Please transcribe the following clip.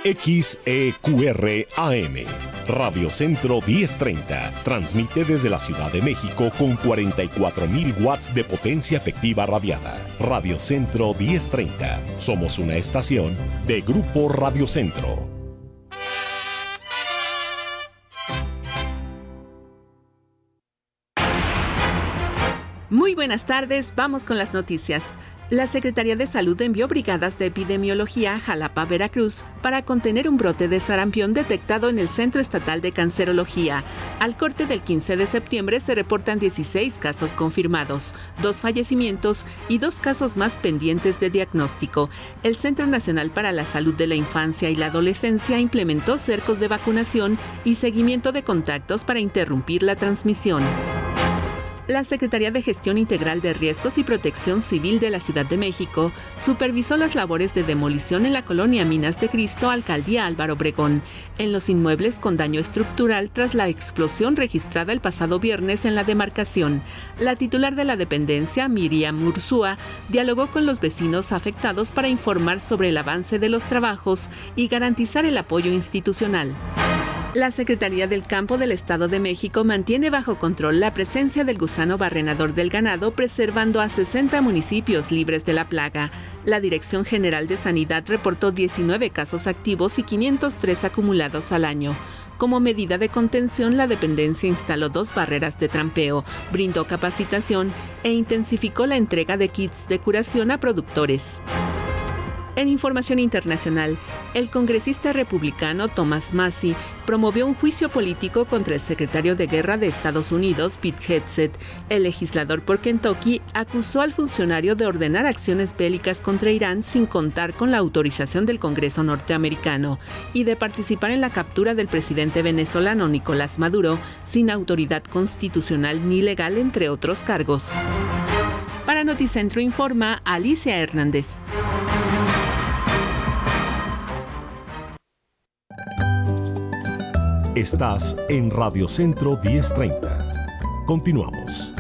XEQR-AM, Radio Centro 1030, transmite desde la Ciudad de México con 44.000 watts de potencia efectiva radiada. Radio Centro 1030, somos una estación de Grupo Radio Centro. Muy buenas tardes, vamos con las noticias. La Secretaría de Salud envió brigadas de epidemiología a Jalapa, Veracruz, para contener un brote de sarampión detectado en el Centro Estatal de Cancerología. Al corte del 15 de septiembre se reportan 16 casos confirmados, 2 fallecimientos y 2 casos más pendientes de diagnóstico. El Centro Nacional para la Salud de la Infancia y la Adolescencia implementó cercos de vacunación y seguimiento de contactos para interrumpir la transmisión. La Secretaría de Gestión Integral de Riesgos y Protección Civil de la Ciudad de México supervisó las labores de demolición en la colonia Minas de Cristo, Alcaldía Álvaro Obregón, en los inmuebles con daño estructural tras la explosión registrada el pasado viernes en la demarcación. La titular de la dependencia, Miriam Ursúa, dialogó con los vecinos afectados para informar sobre el avance de los trabajos y garantizar el apoyo institucional. La Secretaría del Campo del Estado de México mantiene bajo control la presencia del gusano barrenador del ganado, preservando a 60 municipios libres de la plaga. La Dirección General de Sanidad reportó 19 casos activos y 503 acumulados al año. Como medida de contención, la dependencia instaló 2 barreras de trampeo, brindó capacitación e intensificó la entrega de kits de curación a productores. En información internacional, el congresista republicano Thomas Massie promovió un juicio político contra el secretario de Guerra de Estados Unidos, Pete Hegseth. El legislador por Kentucky acusó al funcionario de ordenar acciones bélicas contra Irán sin contar con la autorización del Congreso norteamericano y de participar en la captura del presidente venezolano Nicolás Maduro sin autoridad constitucional ni legal, entre otros cargos. Para Noticentro informa Alicia Hernández. Estás en Radio Centro 1030. Continuamos.